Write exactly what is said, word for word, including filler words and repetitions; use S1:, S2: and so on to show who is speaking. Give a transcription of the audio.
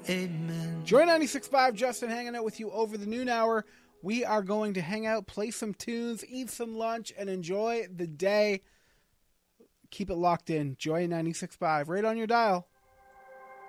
S1: Amen.
S2: Joy ninety-six point five, Justin hanging out with you over the noon hour. We are going to hang out, play some tunes, eat some lunch, and enjoy the day. Keep it locked in. Joy ninety-six point five, right on your dial.